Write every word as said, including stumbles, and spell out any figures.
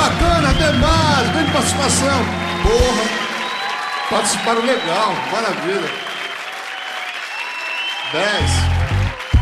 bacana, demais, grande participação. Porra, participaram legal, maravilha. dez.